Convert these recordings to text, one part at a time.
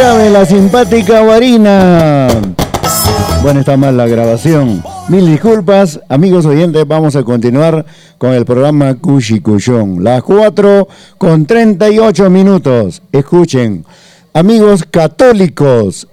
De la simpática Guarina. Bueno, está mal la grabación. Mil disculpas, amigos oyentes, vamos a continuar con el programa Cuchicuchón. Las 4:38. Escuchen, amigos católicos,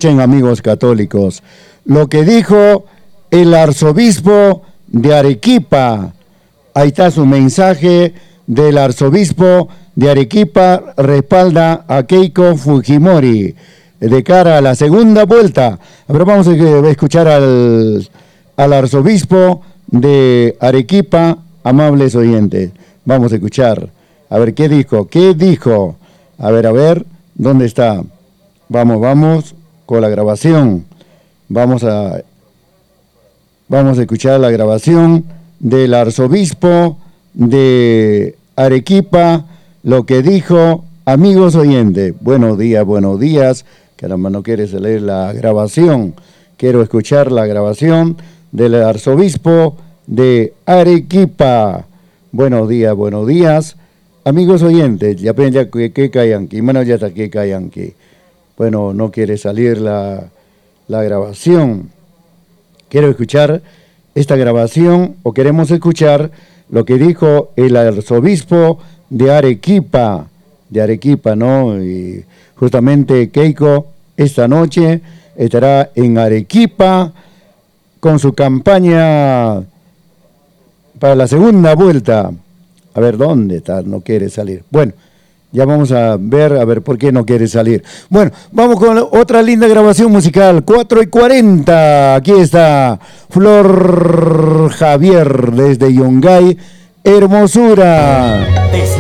lo que dijo el arzobispo de Arequipa. Ahí está su mensaje del arzobispo de Arequipa, respalda a Keiko Fujimori de cara a la segunda vuelta. Pero vamos a escuchar al arzobispo de Arequipa, amables oyentes. Vamos a escuchar. A ver, ¿qué dijo? A ver, ¿dónde está? Vamos con la grabación. Vamos a escuchar la grabación del arzobispo de Arequipa, lo que dijo, amigos oyentes. Buenos días. Caramba, no quieres leer la grabación. Quiero escuchar la grabación del arzobispo de Arequipa. Buenos días. Amigos oyentes, ya que cayanqui, mano ya está que cayanqui. Bueno, no quiere salir la grabación. Quiero escuchar esta grabación, o queremos escuchar lo que dijo el arzobispo de Arequipa, ¿no? Y justamente Keiko esta noche estará en Arequipa con su campaña para la segunda vuelta. A ver, ¿dónde está? No quiere salir. Bueno, ya vamos a ver por qué no quiere salir. Bueno, vamos con otra linda grabación musical. 4:40. Aquí está Flor Javier desde Yungay, Hermosura.